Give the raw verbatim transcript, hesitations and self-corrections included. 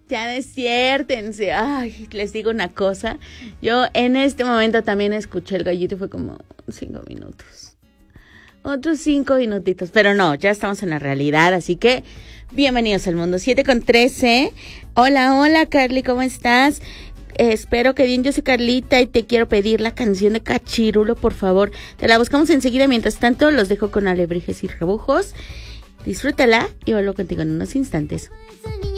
Ya despiértense. Ay, les digo una cosa. Yo en este momento también escuché el gallito y fue como cinco minutos. Otros cinco minutitos. Pero no, ya estamos en la realidad, así que bienvenidos al mundo. siete con trece. Hola, hola, Carly, ¿cómo estás? Eh, espero que bien, yo soy Carlita y te quiero pedir la canción de Cachirulo, por favor. Te la buscamos enseguida, mientras tanto los dejo con alebrijes y rebujos. Disfrútala y vuelvo contigo en unos instantes.